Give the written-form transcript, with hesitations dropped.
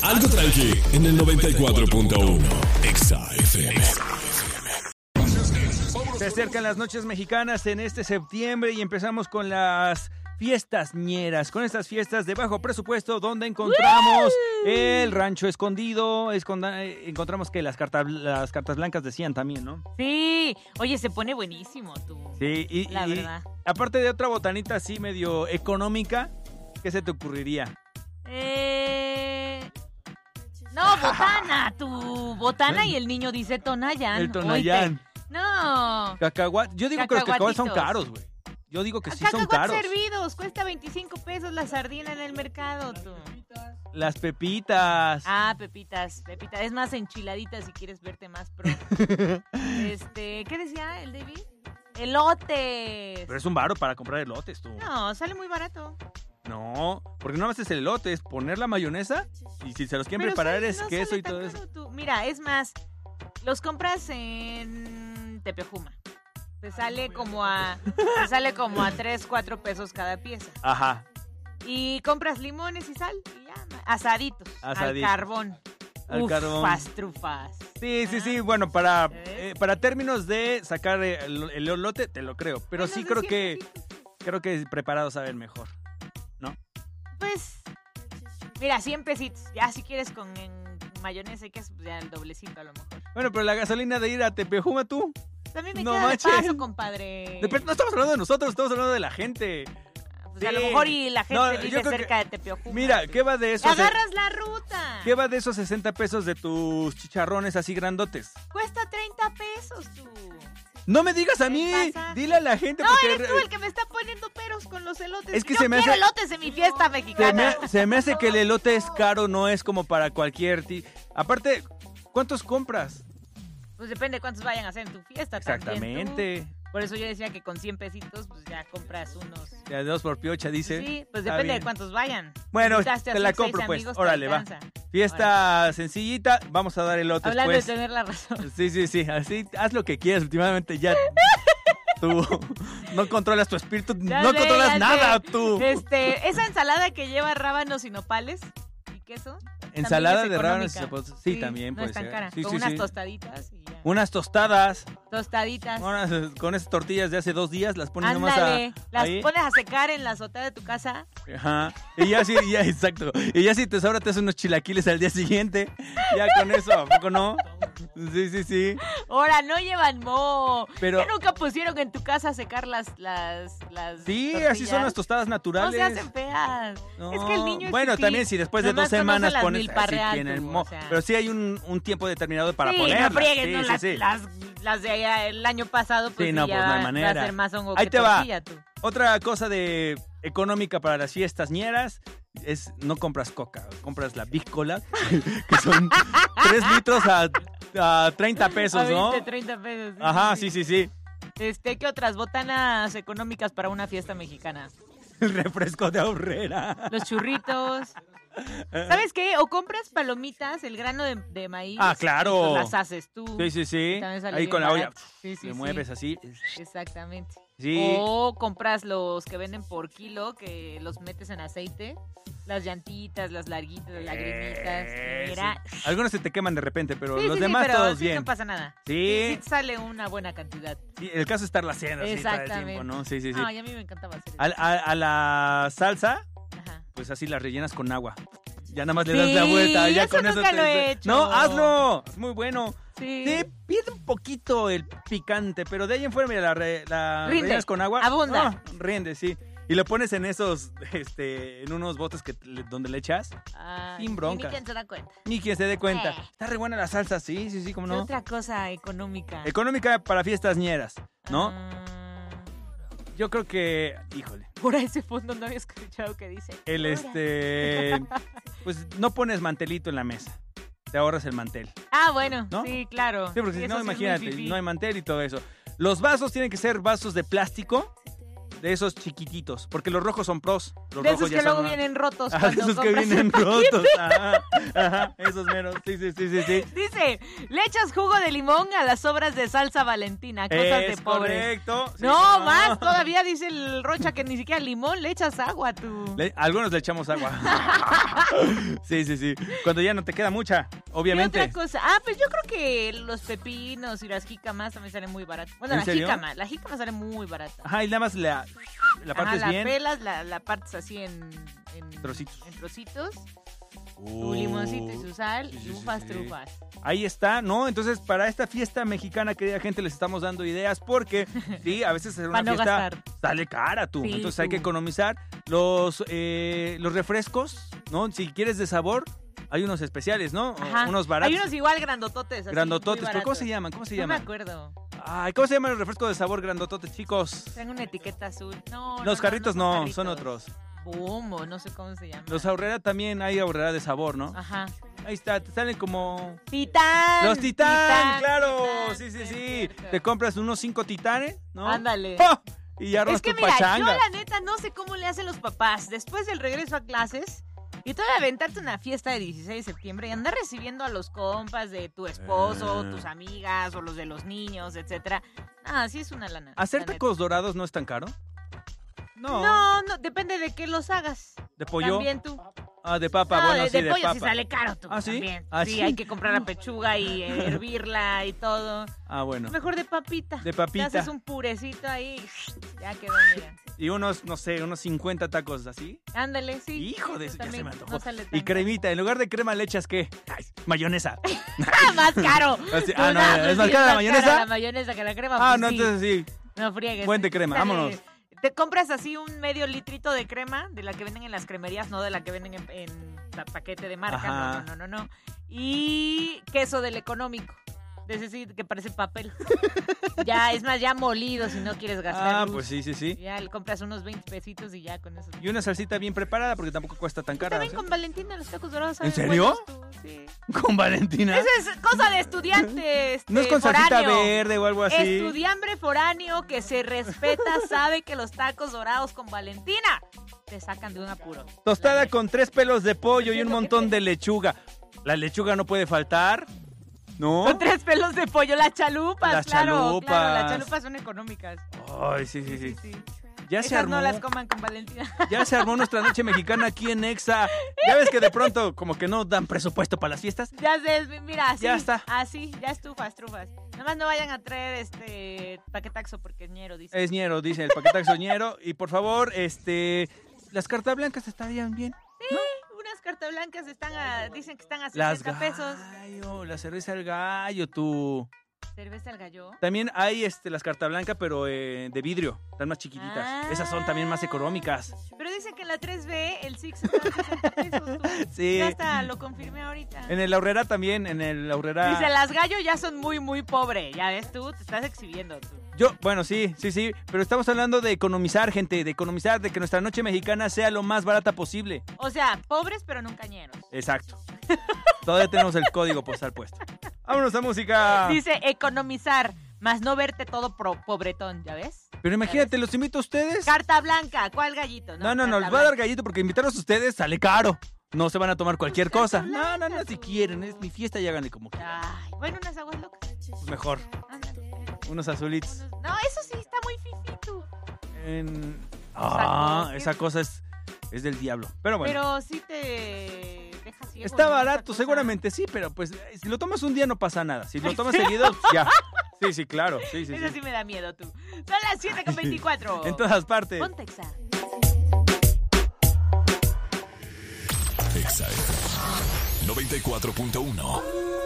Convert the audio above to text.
Algo tranqui en el 94.1 Exa FM. Se acercan las noches mexicanas en este septiembre y empezamos con las fiestas ñeras, con estas fiestas de bajo presupuesto donde encontramos el rancho escondido, encontramos que las cartas blancas decían también, ¿no? Sí, oye, se pone buenísimo tú. Sí, la verdad. Aparte de otra botanita así medio económica, ¿qué se te ocurriría? No, botana, botana y el niño dice Tonayán. El Tonayán. No. Cacahuate. Yo digo que los cacahuates son caros, güey. Yo digo que sí son caros. Cacahuates servidos, cuesta 25 pesos la sardina en el mercado, tú. Las pepitas. Ah, pepitas. Es más enchiladita si quieres verte más pro. ¿Qué decía el David? Elotes. Pero es un varo para comprar elotes, tú. No, sale muy barato. No, porque no más es el elote, es poner la mayonesa y si se los quieren preparar es no queso y tan todo caro, eso. tú. Mira, es más, los compras en Tepeojuma. Te sale como a 3, 4 pesos cada pieza. Ajá. Y compras limones y sal y ya, asaditos. Al carbón. Trufas. Sí, bueno, para términos de sacar el elote, te lo creo. Pero sí creo que preparados saben mejor, ¿no? Pues, mira, 100 pesitos. Ya si quieres con mayonesa y queso, pues ya el doblecito a lo mejor. Bueno, pero la gasolina de ir a Tepeojuma, tú. También me queda de paso, compadre. No estamos hablando de nosotros, estamos hablando de la gente. Pues sí. A lo mejor y la gente vive cerca de Tepeojuma. Mira, ¿qué va de eso? Agarras la ruta. ¿Qué va de esos 60 pesos de tus chicharrones así grandotes? Cuesta 30 pesos, tú. No me digas a mí, dile a la gente. No, eres tú el que me está poniendo peros con los elotes. Es que yo quiero elotes en mi fiesta mexicana. Se me hace que el elote es caro, no es como para cualquier... Aparte, ¿cuántos compras? Pues depende de cuántos vayan a hacer en tu fiesta. Exactamente. También, por eso yo decía que con 100 pesitos, pues ya compras unos... Ya 2 por piocha, dice. Sí, pues depende de cuántos vayan. Bueno, te la compro, pues. Órale, va. Fiesta sencillita, vamos a dar elotes, hablando pues. de tener la razón. Sí, así, haz lo que quieras, últimamente ya... Tú no controlas tu espíritu, no controlas nada, tú. Esa ensalada que lleva rábanos y nopales y queso. Ensalada de rábanos y nopales. Sí, también no puede es tan ser. cara. Sí, con unas tostaditas y ya. Unas tostadas. Tostaditas. Con esas tortillas de hace 2 días las pones nomás las ahí. pones a secar en la azotea de tu casa. Ajá. Y ya sí, exacto. Y ya si te sobra te haces unos chilaquiles al día siguiente. Ya con eso, ¿a poco no? Sí. Ahora, no llevan moho. Pero ¿qué nunca pusieron en tu casa a secar las sí, tortillas? Así son las tostadas naturales. No se hacen feas. No. Es que el niño bueno, también si después de 2 semanas pones así tienen moho. O sea. Pero sí hay un tiempo determinado para ponerlas. No frieguen, sí. Las de allá el año pasado, pues, no hay manera. Va a ser más hongo ahí que te tortilla, va. tú. Otra cosa económica para las fiestas ñeras es no compras coca, compras la Big Cola, que son 3 litros a 30 pesos, ¿no? 30 pesos. Sí, ajá, sí. ¿Qué otras botanas económicas para una fiesta mexicana? El refresco de Aurrera. Los churritos. ¿Sabes qué? O compras palomitas, el grano de maíz. Ah, claro. Pues las haces tú. Sí. Ahí con la olla. Sí, mueves así. Exactamente. Sí. O compras los que venden por kilo, que los metes en aceite. Las llantitas, las larguitas, las lagrimitas. Mira. Sí. Algunos se te queman de repente, pero los sí, demás pero todos sí, bien. No pasa nada. Sí. Sí sale una buena cantidad. Sí, el caso es estarla haciendo así todo el Exactamente. tiempo, ¿no? Sí. Ay, a mí me encantaba hacer eso. A la salsa, ajá, pues así la rellenas con agua. Ya nada más le das la vuelta. Ya eso con nunca eso lo he hecho. No, hazlo. Es muy bueno. Sí. Te pide un poquito el picante, pero de ahí en fuera, mira, la rellenas con agua. Abunda. Rinde, sí. Y lo pones en esos, en unos botes donde le echas. Sin bronca. Ni quien se da cuenta. Ni quien se dé cuenta. Está re buena la salsa, sí, cómo no. Otra cosa económica. Económica para fiestas ñeras, ¿no? Yo creo que, híjole. Por ese fondo no había escuchado que dice. Pues no pones mantelito en la mesa. Te ahorras el mantel. Ah, bueno, ¿no? Sí, claro. Sí, porque si no, imagínate, no hay mantel y todo eso. Los vasos tienen que ser vasos de plástico. De esos chiquititos, porque los rojos son pros. Los De rojos esos que luego son... vienen rotos. Ah, de cuando esos que compras vienen el paquete. rotos. Ajá, esos meros. Sí. Dice, le echas jugo de limón a las sobras de salsa Valentina. Cosas de Es pobres. correcto. Sí, No, más, todavía dice el Rocha que ni siquiera limón, le echas agua tú. Algunos le echamos agua. Sí. Cuando ya no te queda mucha, obviamente. ¿Qué otra cosa? Pues yo creo que los pepinos y las jícamas también salen muy baratas. Bueno, ¿En la serio? jícama sale muy barata. Ajá, y nada más la partes la bien. pelas, la partes así en Trocitos. En trocitos. Su limoncito y su sal y trufas. Ahí está, ¿no? Entonces, para esta fiesta mexicana, querida gente, les estamos dando ideas porque, sí, a veces hacer una no fiesta gastar. sale cara, tú. Sí, Entonces hay tú. que economizar. Los refrescos, ¿no? Si quieres de sabor, hay unos especiales, ¿no? Ajá. Unos baratos. Hay unos igual grandototes. Así, Grandototes, muy ¿pero cómo baratos. se llaman? ¿Cómo se No me llaman? acuerdo. Ay, ¿cómo se llaman los refrescos de sabor grandototes, chicos? Tengo una etiqueta azul. No, Los jarritos son no, jarritos. son otros. Boom, o no sé cómo se llama. Los Aurrera también hay Aurrera de sabor, ¿no? Ajá. Ahí está, te salen como... Titán. Los Titán, claro. Titán, Sí. cierto. Te compras unos 5 Titanes, ¿no? Ándale. ¡Oh! Y ya armas Es que tu mira, pachanga. yo la neta no sé cómo le hacen los papás después del regreso a clases y todavía aventarte una fiesta de 16 de septiembre y andar recibiendo a los compas de tu esposo, tus amigas o los de los niños, etcétera. Sí es una lana. ¿Hacer la neta. tacos dorados no es tan caro? No. No, depende de qué los hagas. ¿De pollo? También tú. De papa, No, bueno, de sí, de pollo papa. sí sale caro tú. ¿Ah, sí? También. ¿Ah, sí, sí? hay que comprar la pechuga y hervirla y todo. Bueno. Mejor de papita. De papita. Te haces un purecito ahí, ya quedó, mira. Y unos, no sé, unos 50 tacos así. Ándale, sí. Hijo de eso, ya se también me antojó. no sale Y tan cremita, en lugar de crema le echas, ¿qué? Ay, mayonesa. más caro. Así, No, no, pues ¿es más sí, cara la mayonesa? La mayonesa que la crema. Ah, pues no, sí. entonces sí. No friegues. Fuente crema, Sale- vámonos. Te compras así un medio litrito de crema, de la que venden en las cremerías, no de la que venden en paquete de marca. Ajá. No. Y queso del económico. De ese sí que parece papel. Ya, es más, ya molido si no quieres gastar luz. Pues sí. Ya le compras unos 20 pesitos y ya con eso. Y una salsita bien preparada porque tampoco cuesta tan cara. También ¿sí? con Valentina los tacos dorados. ¿En saben serio? buenos, tú, sí. Con Valentina. Esa es cosa de estudiante. ¿No es con salsita foráneo. verde o algo así? Estudiambre foráneo que se respeta sabe que los tacos dorados con Valentina te sacan de un apuro. Tostada La neta. con 3 pelos de pollo y un Es lo que montón te- de lechuga. La lechuga no puede faltar, ¿no? Con 3 pelos de pollo, las chalupas, Las claro. chalupas. Claro, las chalupas son económicas. Ay, sí. Sí. Ya se Esas armó. no las coman con Valentina. Ya se armó nuestra noche mexicana aquí en Exa. Ya ves que de pronto como que no dan presupuesto para las fiestas. Ya sé, mira, así. Ya está. Así, ya estufas. Nada más no vayan a traer paquetaxo porque es ñero, dice. Es ñero, dice el paquetaxo ñero. Y por favor, las cartas blancas estarían bien. Unas cartas blancas dicen que están a Las 60 pesos. gallo, la cerveza al gallo, tú. Cerveza al gallo. También hay las cartas blancas, pero de vidrio. Están más chiquititas. Ah. Esas son también más económicas. Pero dicen que en la 3B el Six está a 60 pesos. Tú. Sí. Ya hasta lo confirmé ahorita. En el Aurrera también, en el Aurrera. Dice, las gallo ya son muy, muy pobre. Ya ves tú, te estás exhibiendo tú. Bueno, sí, pero estamos hablando de economizar, gente, de que nuestra noche mexicana sea lo más barata posible. O sea, pobres pero nunca ñeros. Exacto. Todavía tenemos el código postal puesto. Vámonos a música. Dice, economizar, más no verte todo pobretón, ¿ya ves? Pero imagínate, los invito a ustedes. Carta blanca, ¿cuál gallito? No, carta les voy a dar blanca. gallito porque invitarlos a ustedes sale caro. No se van a tomar cualquier cosa. carta No, blanca, si tú. quieren, es mi fiesta y háganle como quieran. Ay, bueno, unas aguas locas. Mejor, Ándale. unos azulitos. No, eso sí está muy fifi tú. Esa cosa es del diablo. Pero bueno. Pero sí te deja ciego. Está ¿no? barato, Esa cosa. seguramente sí, pero pues si lo tomas un día no pasa nada. Si lo tomas seguido, ya. Sí, claro. Sí. Eso sí me da miedo tú. Son las 7:24. En todas partes. Ponte Exa. Exa FM 94.1.